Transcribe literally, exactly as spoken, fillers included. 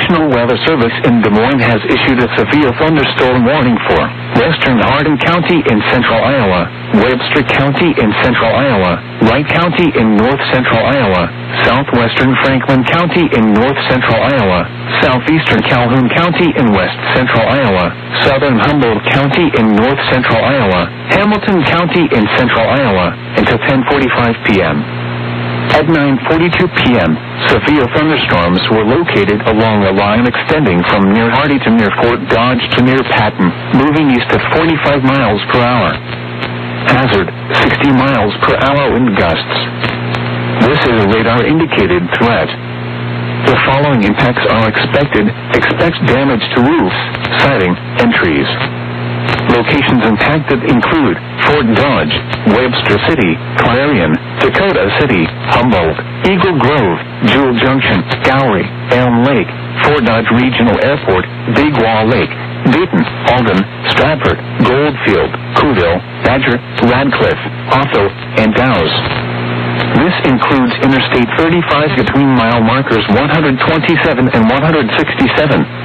National Weather Service in Des Moines has issued a severe thunderstorm warning for western Hardin County in central Iowa, Webster County in central Iowa, Wright County in north central Iowa, southwestern Franklin County in north central Iowa, southeastern Calhoun County in west central Iowa, southern Humboldt County in north central Iowa, Hamilton County in central Iowa, until ten forty-five p.m. At nine forty-two p.m., severe thunderstorms were located along a line extending from near Hardy to near Fort Dodge to near Patton, moving east at forty-five miles per hour. Hazard, sixty miles per hour wind gusts. This is a radar-indicated threat. The following impacts are expected. Expect damage to roofs, siding, and trees. Locations impacted include Fort Dodge, Webster City, Clarion, Dakota City, Humboldt, Eagle Grove, Jewel Junction, Gowrie, Elm Lake, Fort Dodge Regional Airport, Big Wall Lake, Dayton, Alden, Stratford, Goldfield, Cooville, Badger, Radcliffe, Otho, and Dowse. This includes Interstate thirty-five between mile markers one hundred twenty-seven and one hundred sixty-seven.